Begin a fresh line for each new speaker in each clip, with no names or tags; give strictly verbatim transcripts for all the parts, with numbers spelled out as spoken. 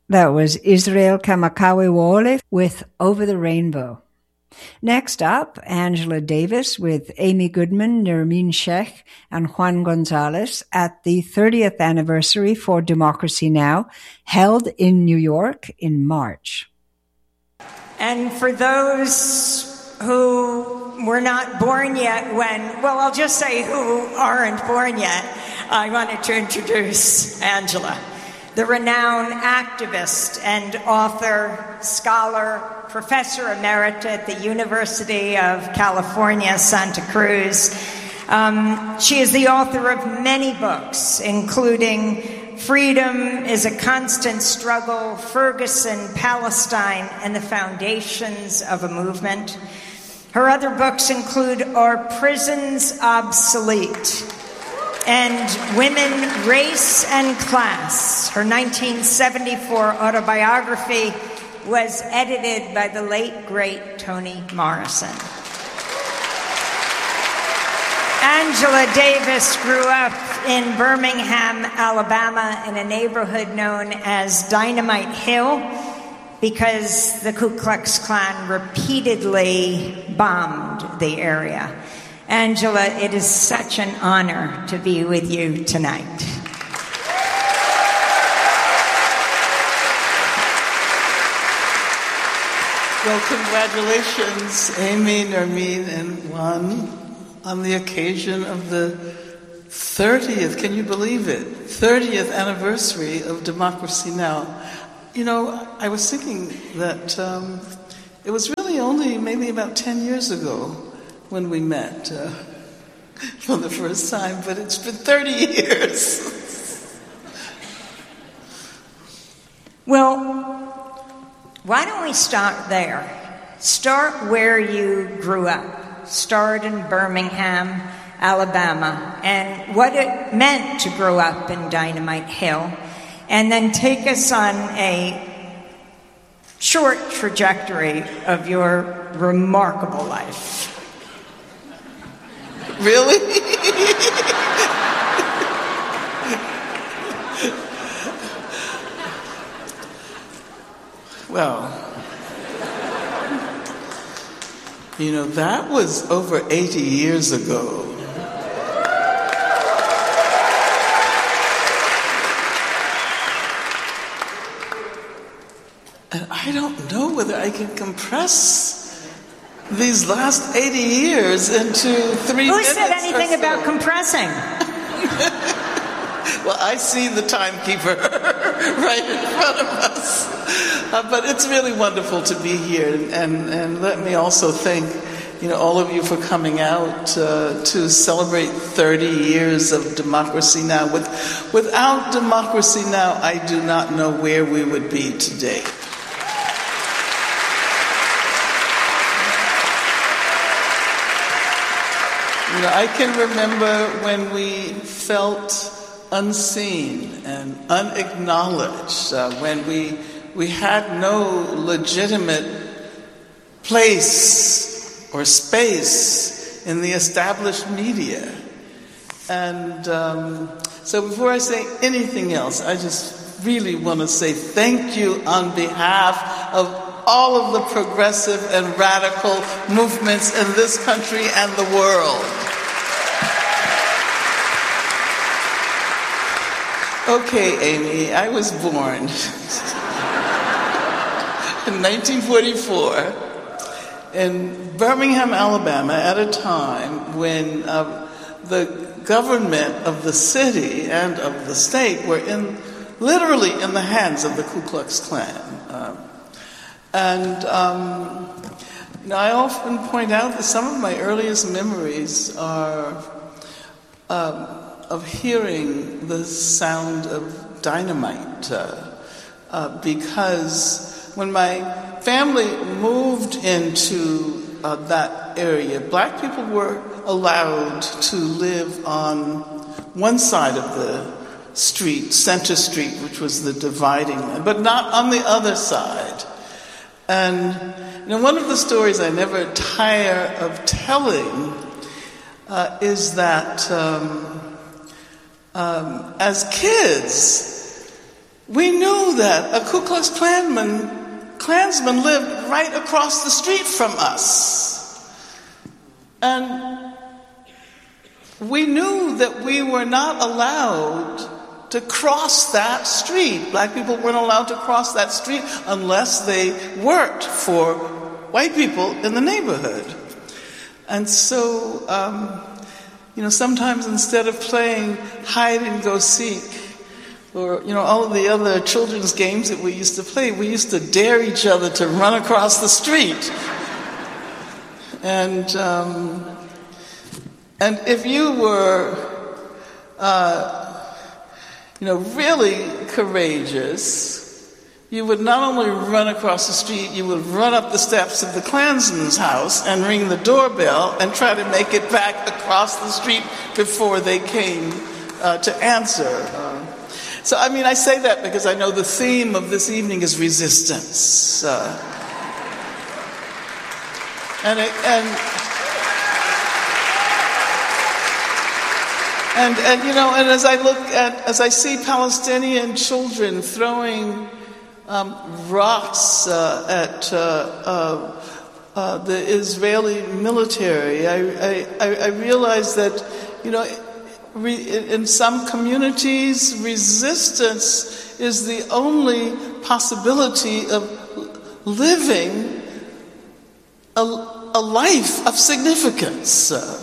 That was Israel Kamakawiwo'ole with Over the Rainbow. Next up, Angela Davis with Amy Goodman, Nermeen Sheikh, and Juan Gonzalez at the thirtieth anniversary for Democracy Now!, held in New York in March.
And for those who were not born yet when, well, I'll just say who aren't born yet, I wanted to introduce Angela, the renowned activist and author, scholar, professor emerita at the University of California, Santa Cruz. Um, she is the author of many books, including Freedom is a Constant Struggle, Ferguson, Palestine, and the Foundations of a Movement. Her other books include Are Prisons Obsolete? And Women, Race, and Class. Her nineteen seventy-four autobiography was edited by the late, great Toni Morrison. Angela Davis grew up in Birmingham, Alabama, in a neighborhood known as Dynamite Hill because the Ku Klux Klan repeatedly bombed the area. Angela, it is such an honor to be with you tonight.
Well, congratulations, Amy, Nermeen, and Juan, on the occasion of the thirtieth, can you believe it, thirtieth anniversary of Democracy Now! You know, I was thinking that um, it was really only maybe about ten years ago when we met uh, for the first time, but it's been thirty years.
Well, why don't we start there? Start where you grew up. Start in Birmingham, Alabama, and what it meant to grow up in Dynamite Hill, and then take us on a short trajectory of your remarkable life.
Really? Well, you know, that was over eighty years ago. And I don't know whether I can compress these last eighty years into three
Who
minutes.
Who said anything
so.
about compressing?
Well, I see the timekeeper right in front of us. Uh, but it's really wonderful to be here. And, and let me also thank, you know, all of you for coming out uh, to celebrate thirty years of Democracy Now! With, without Democracy Now!, I do not know where we would be today. You know, I can remember when we felt unseen and unacknowledged, uh, when we we had no legitimate place or space in the established media. And um, so before I say anything else, I just really want to say thank you on behalf of all of the progressive and radical movements in this country and the world. Okay, Amy, I was born in nineteen forty-four in Birmingham, Alabama, at a time when uh, the government of the city and of the state were in literally in the hands of the Ku Klux Klan. Uh, and um, you know, I often point out that some of my earliest memories are um, of hearing the sound of dynamite, uh, uh, because when my family moved into uh, that area, black people were allowed to live on one side of the street, Center Street, which was the dividing line, but not on the other side. And you know, one of the stories I never tire of telling uh, is that um, um, as kids, we knew that a Ku Klux Klanman, Klansman lived right across the street from us. And we knew that we were not allowed to cross that street. Black people weren't allowed to cross that street unless they worked for white people in the neighborhood. And so, um, you know, sometimes instead of playing hide and go seek, or, you know, all of the other children's games that we used to play, we used to dare each other to run across the street. And, um, and if you were, uh, you know, really courageous, you would not only run across the street, you would run up the steps of the Klansman's house and ring the doorbell and try to make it back across the street before they came uh, to answer. Uh, so, I mean, I say that because I know the theme of this evening is resistance. Uh, and, it, and, and, and, you know, and as I look at, as I see Palestinian children throwing Um, rocks uh, at uh, uh, uh, the Israeli military, I, I, I realize that, you know, re, in some communities, resistance is the only possibility of living a, a life of significance. Uh,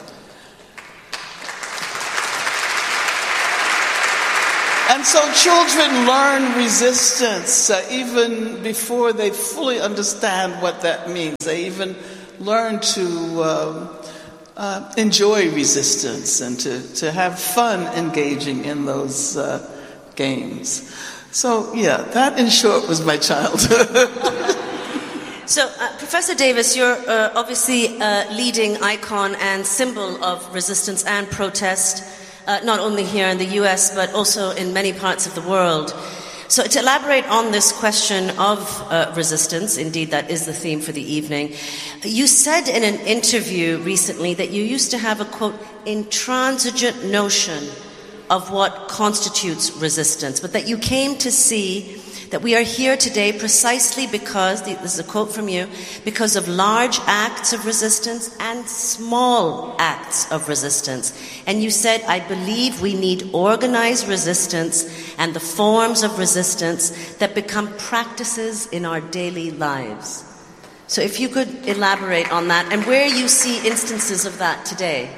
And so children learn resistance uh, even before they fully understand what that means. They even learn to uh, uh, enjoy resistance and to, to have fun engaging in those uh, games. So, yeah, that in short was my childhood.
So, uh, Professor Davis, you're uh, obviously a leading icon and symbol of resistance and protest. Uh, not only here in the U S, but also in many parts of the world. So to elaborate on this question of uh, resistance, indeed that is the theme for the evening, you said in an interview recently that you used to have a, quote, intransigent notion of what constitutes resistance, but that you came to see that we are here today precisely because, this is a quote from you, because of large acts of resistance and small acts of resistance. And you said, I believe we need organized resistance and the forms of resistance that become practices in our daily lives. So if you could elaborate on that and where you see instances of that today.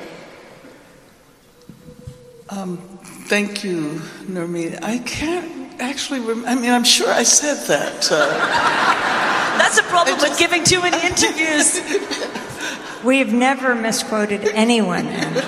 Um, thank you, Nermeen. I can't actually, rem- I mean, I'm sure I said that. Uh,
That's a problem
just,
with giving too many interviews.
We've never misquoted anyone.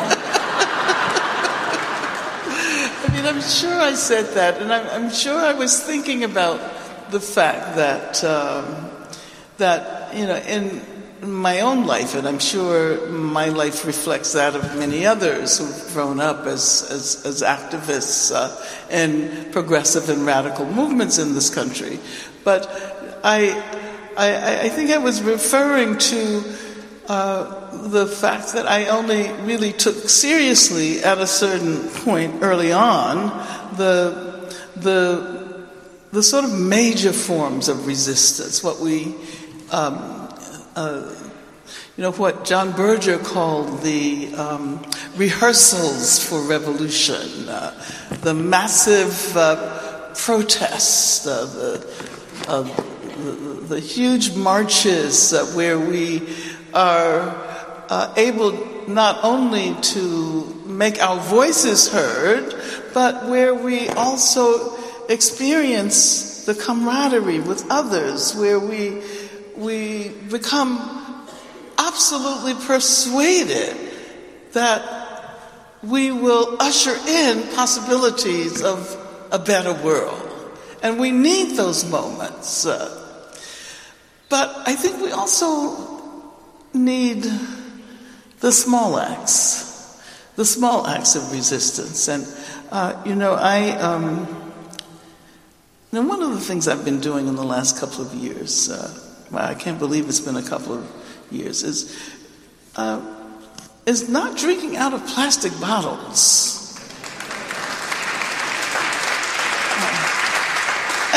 I mean, I'm sure I said that, and I'm, I'm sure I was thinking about the fact that, um, that, you know, in my own life, and I'm sure my life reflects that of many others who've grown up as as, as activists uh, in progressive and radical movements in this country. But I, I, I think I was referring to uh, the fact that I only really took seriously at a certain point early on the the the sort of major forms of resistance, what we um, Uh, you know, what John Berger called the um, rehearsals for revolution, uh, the massive uh, protests, uh, the, uh, the, the huge marches uh, where we are uh, able not only to make our voices heard, but where we also experience the camaraderie with others, where we we become absolutely persuaded that we will usher in possibilities of a better world. And we need those moments. Uh, but I think we also need the small acts, the small acts of resistance. And, uh, you know, I... Um, now, one of the things I've been doing in the last couple of years, uh, I can't believe it's been a couple of years, is uh, is not drinking out of plastic bottles.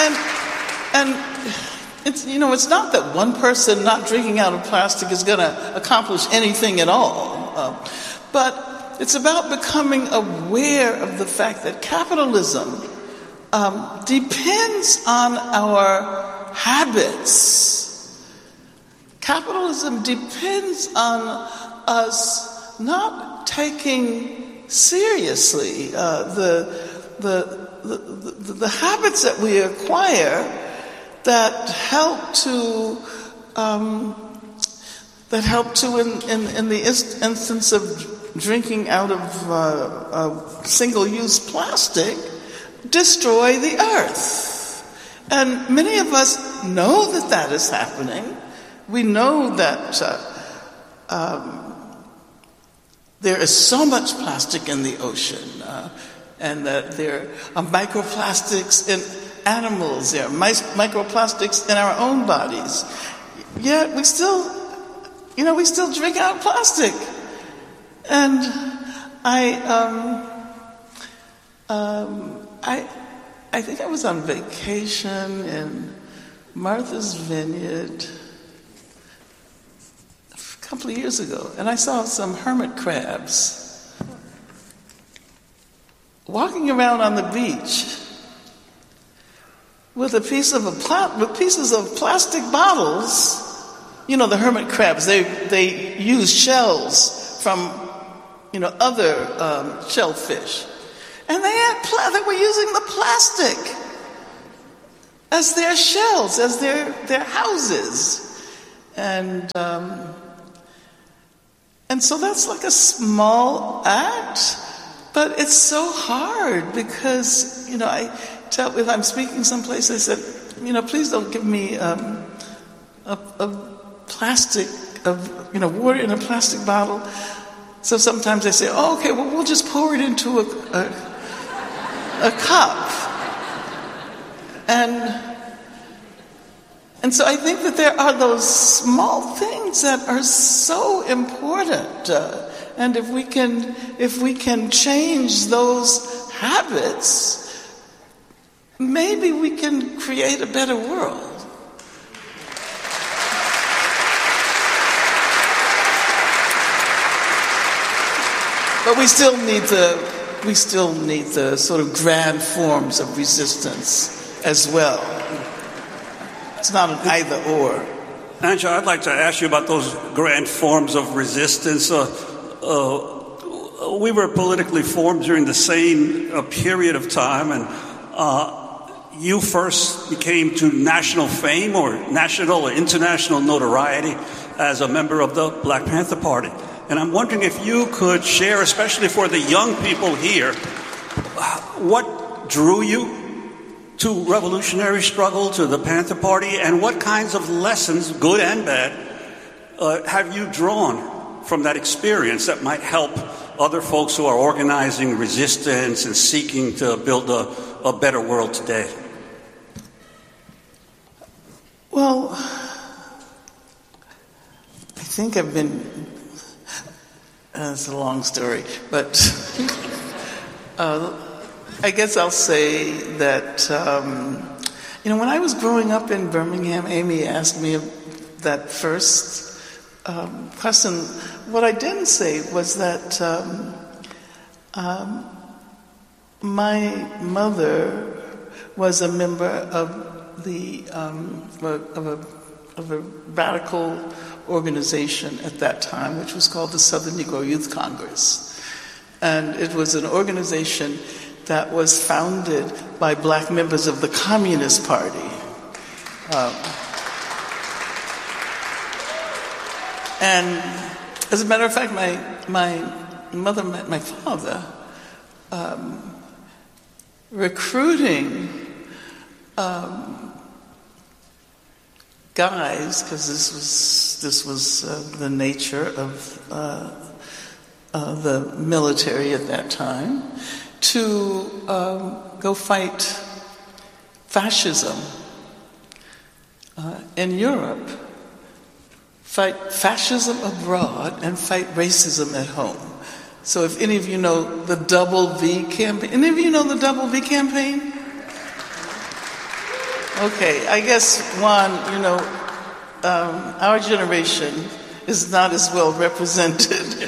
and and it's, you know, it's not that one person not drinking out of plastic is going to accomplish anything at all, uh, but it's about becoming aware of the fact that capitalism um, depends on our habits. Capitalism depends on us not taking seriously uh, the, the, the, the, the habits that we acquire that help to um, that help to in, in, in the instance of drinking out of uh, uh, single-use plastic, destroy the earth. And many of us know that that is happening. We know that uh, um, there is so much plastic in the ocean, uh, and that there are microplastics in animals, there are microplastics in our own bodies. Yet we still, you know, we still drink out plastic. And I, um, um, I, I think I was on vacation in Martha's Vineyard a couple of years ago, and I saw some hermit crabs walking around on the beach with a piece of a pla- with pieces of plastic bottles. You know, the hermit crabs, they they use shells from, you know, other um, shellfish, and they had pla- they were using the plastic as their shells, as their their houses, and um, and so that's like a small act, but it's so hard because, you know, I tell, if I'm speaking someplace, I said, you know, please don't give me um, a, a plastic of, you know, water in a plastic bottle. So sometimes they say, oh, okay, well, we'll just pour it into a, a, a cup. And and so I think that there are those small things that are so important. Uh, and if we can, if we can change those habits, maybe we can create a better world. But we still need the we still need the sort of grand forms of resistance as well. It's not an either or.
Angela, I'd like to ask you about those grand forms of resistance. Uh, uh, we were politically formed during the same uh, period of time, and uh, you first became to national fame or national or international notoriety as a member of the Black Panther Party. And I'm wondering if you could share, especially for the young people here, what drew you to revolutionary struggle, to the Panther Party, and what kinds of lessons, good and bad, uh, have you drawn from that experience that might help other folks who are organizing resistance and seeking to build a, a better world today?
Well, I think I've been... Uh, it's a long story, but uh, I guess I'll say that, um, you know, when I was growing up in Birmingham, Amy asked me that first um, question. What I didn't say was that um, um, my mother was a member of the um, of a of a radical organization at that time, which was called the Southern Negro Youth Congress. And it was an organization that was founded by black members of the Communist Party. Um, and as a matter of fact, my my mother met my father um, recruiting um, guys, because this was this was uh, the nature of uh, uh, the military at that time, to um, go fight fascism uh, in Europe, fight fascism abroad, and fight racism at home. So, if any of you know the Double V campaign, any of you know the Double V campaign? Okay, I guess, Juan, you know, um, our generation is not as well represented.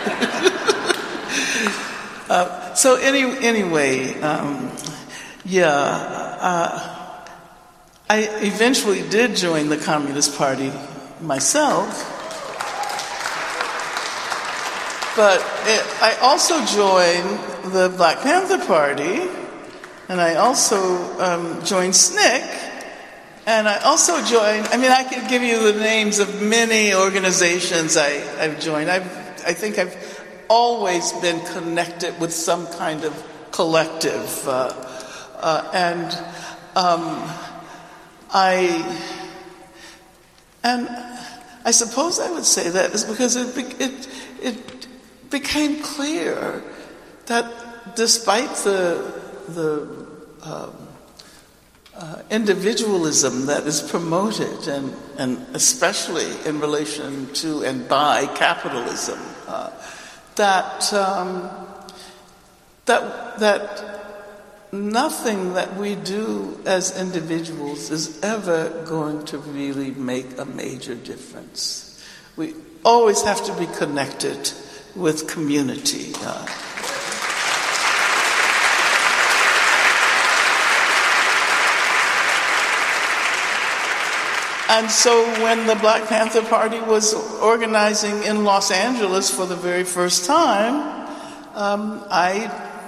uh, so any, anyway, um, yeah, uh, I eventually did join the Communist Party myself, but it, I also joined the Black Panther Party, and I also um, joined S N C C, and I also joined, I mean, I could give you the names of many organizations I, I've joined. I've, I think I've always been connected with some kind of collective. Uh, uh, and um, I, and I suppose I would say that is because it, it, it became clear that despite the, the um, uh, individualism that is promoted, and, and especially in relation to and by capitalism, uh, that um, that that nothing that we do as individuals is ever going to really make a major difference. We always have to be connected with community. Uh, And so when the Black Panther Party was organizing in Los Angeles for the very first time, um, I,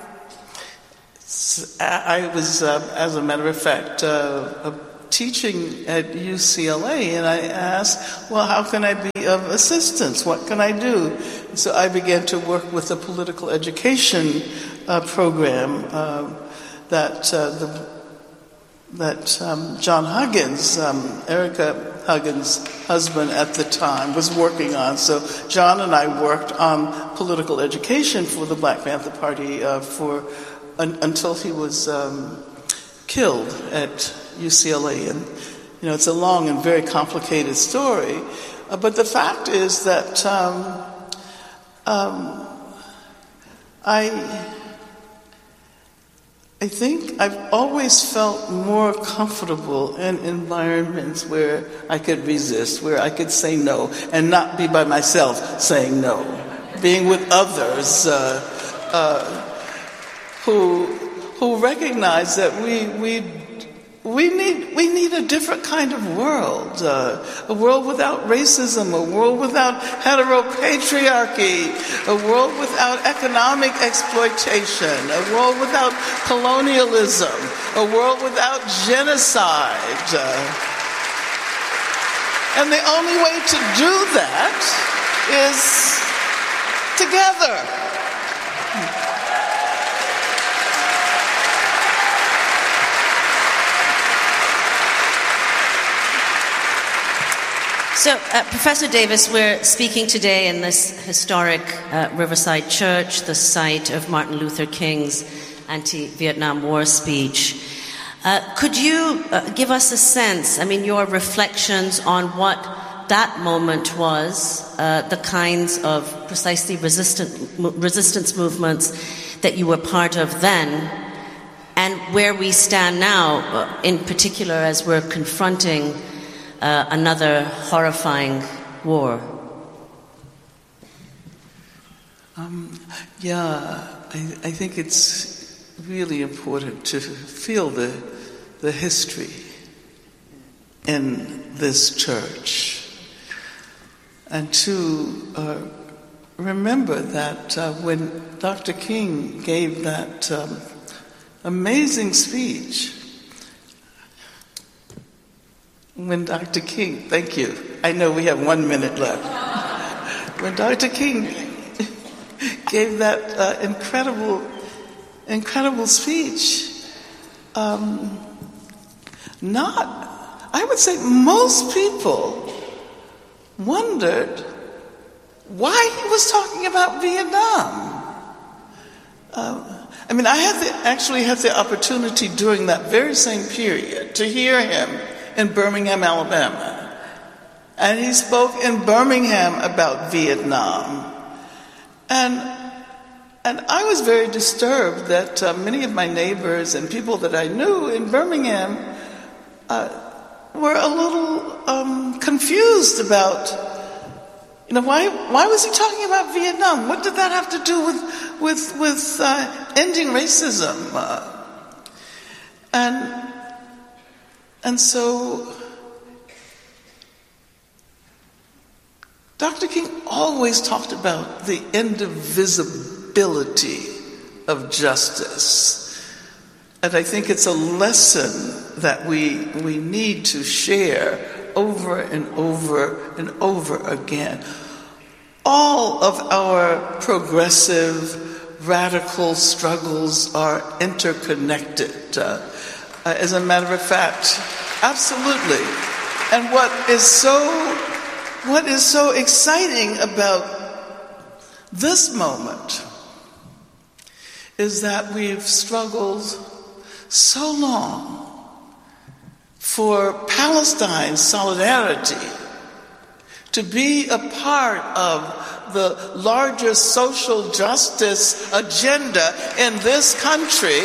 I was, uh, as a matter of fact, uh, teaching at U C L A, and I asked, well, how can I be of assistance? What can I do? So I began to work with the political education uh, program uh, that uh, the that um, John Huggins, um, Erica Huggins' husband at the time, was working on. So John and I worked on political education for the Black Panther Party uh, for un, until he was um, killed at U C L A. And, you know, it's a long and very complicated story. Uh, but the fact is that um, um, I... I think I've always felt more comfortable in environments where I could resist, where I could say no, and not be by myself saying no. Being with others uh, uh, who who recognize that we we we need we need a different kind of world, uh, a world without racism, a world without heteropatriarchy, a world without economic exploitation, a world without colonialism, a world without genocide. Uh, and the only way to do that is together.
So, uh, Professor Davis, we're speaking today in this historic uh, Riverside Church, the site of Martin Luther King's anti-Vietnam War speech. Uh, could you uh, give us a sense, I mean, your reflections on what that moment was, uh, the kinds of precisely resistant, resistance movements that you were part of then, and where we stand now, uh, in particular as we're confronting Uh, another horrifying war?
Um, yeah, I, I think it's really important to feel the the history in this church, and to uh, remember that uh, when Doctor King gave that um, amazing speech. When Doctor King, thank you. I know we have one minute left. When Doctor King gave that uh, incredible, incredible speech, um, not, I would say most people wondered why he was talking about Vietnam. Uh, I mean, I had the, actually had the opportunity during that very same period to hear him in Birmingham, Alabama. And he spoke in Birmingham about Vietnam. And and I was very disturbed that uh, many of my neighbors and people that I knew in Birmingham uh, were a little um, confused about, you know, why why was he talking about Vietnam? What did that have to do with with with uh, ending racism? Uh, and and so Doctor King always talked about the indivisibility of justice. And I think it's a lesson that we we need to share over and over and over again. All of our progressive, radical struggles are interconnected. Uh, uh, as a matter of fact, absolutely. And what is so what is so exciting about this moment is that we've struggled so long for Palestine's solidarity to be a part of the larger social justice agenda in this country.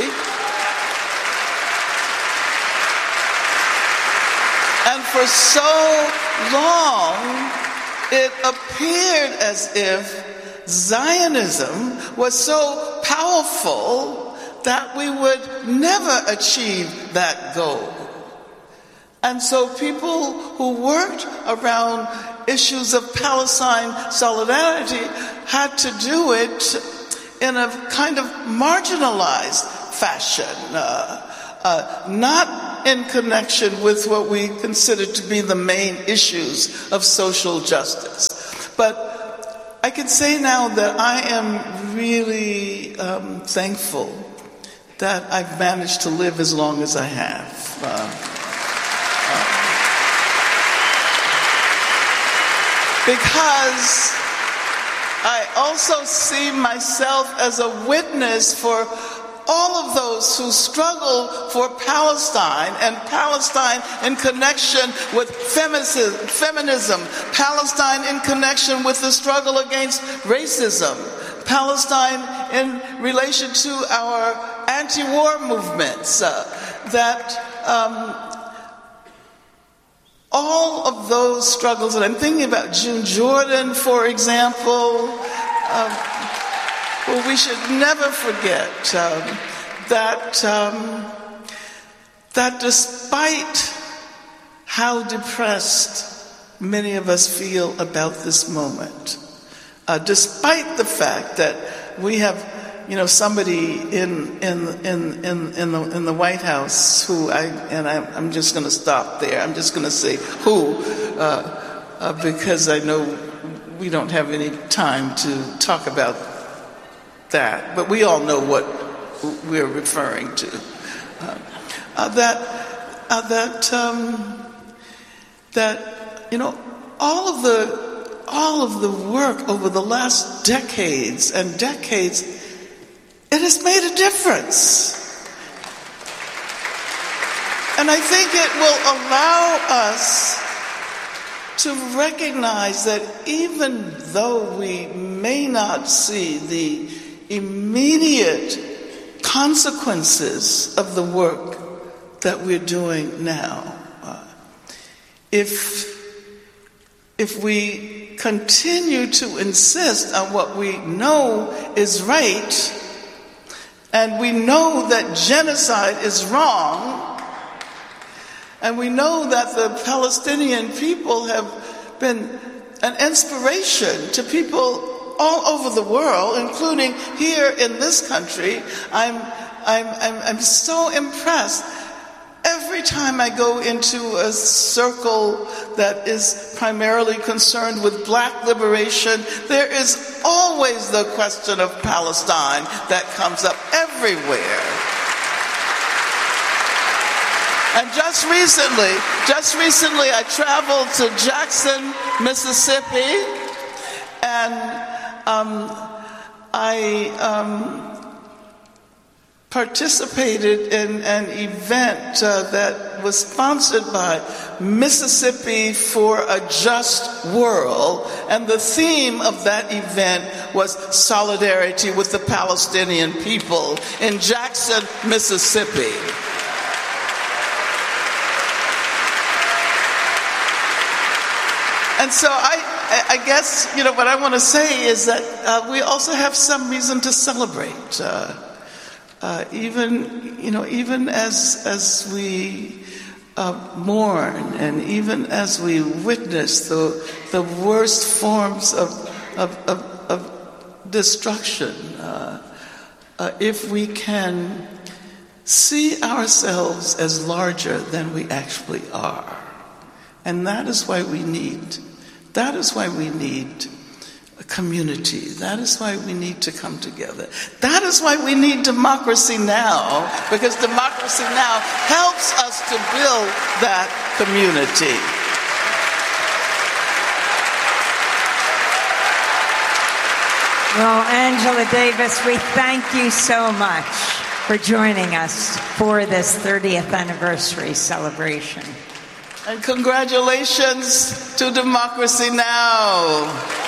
And for so long, it appeared as if Zionism was so powerful that we would never achieve that goal. And so people who worked around issues of Palestine solidarity had to do it in a kind of marginalized fashion, uh, uh, not in connection with what we consider to be the main issues of social justice. But I can say now that I am really um, thankful that I've managed to live as long as I have. Uh, uh, because I also see myself as a witness for all of those who struggle for Palestine, and Palestine in connection with feminism, feminism, Palestine in connection with the struggle against racism, Palestine in relation to our anti-war movements, uh, that um, all of those struggles, and I'm thinking about June Jordan, for example, um, well, we should never forget um, that um, that despite how depressed many of us feel about this moment, uh, despite the fact that we have, you know, somebody in in in in in the in the White House who I and I, I'm just going to stop there. I'm just going to say who, uh, uh, because I know we don't have any time to talk about that, but we all know what we're referring to. Uh, uh, that uh, that um, that you know all of the all of the work over the last decades and decades, it has made a difference, and I think it will allow us to recognize that even though we may not see the immediate consequences of the work that we're doing now, uh, if if we continue to insist on what we know is right, and we know that genocide is wrong, and we know that the Palestinian people have been an inspiration to people all over the world, including here in this country. I'm, I'm, I'm, I'm so impressed. Every time I go into a circle that is primarily concerned with black liberation, there is always the question of Palestine that comes up everywhere. And just recently, just recently I traveled to Jackson, Mississippi, and Um, I um, participated in an event uh, that was sponsored by Mississippi for a Just World, and the theme of that event was solidarity with the Palestinian people in Jackson, Mississippi. And so I, I guess, you know, what I want to say is that uh, we also have some reason to celebrate. Uh, uh, even, you know, even as as we uh, mourn, and even as we witness the the worst forms of of, of, of destruction, uh, uh, if we can see ourselves as larger than we actually are, and that is why we need. That is why we need a community. That is why we need to come together. That is why we need democracy now, because democracy now helps us to build that community.
Well, Angela Davis, we thank you so much for joining us for this thirtieth anniversary celebration.
And congratulations to Democracy Now!